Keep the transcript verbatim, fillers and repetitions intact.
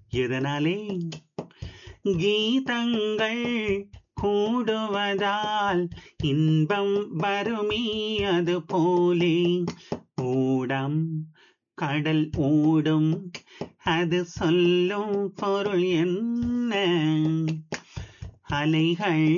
எதனாலே கீதங்கள் கூடுவதால் இன்பம் வருமே அது போலே ஊடம் கடல் ஓடும் அது சொல்லும் பொருள் என்ன அலைகள்